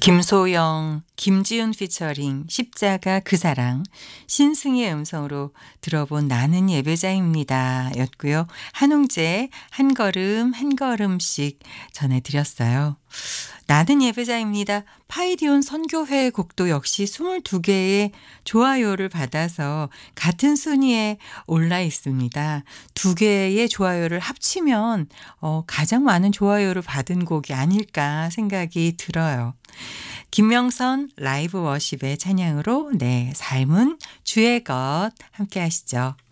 김소영, 김지훈 피처링 십자가 그 사랑, 신승희의 음성으로 들어본 나는 예배자입니다 였고요. 한웅재 한 걸음 한 걸음씩 전해드렸어요. 나는 예배자입니다. 파이디온 선교회 곡도 역시 22개의 좋아요를 받아서 같은 순위에 올라 있습니다. 두 개의 좋아요를 합치면 가장 많은 좋아요를 받은 곡이 아닐까 생각이 들어요. 김명선 라이브 워십의 찬양으로 삶은 주의 것 함께 하시죠.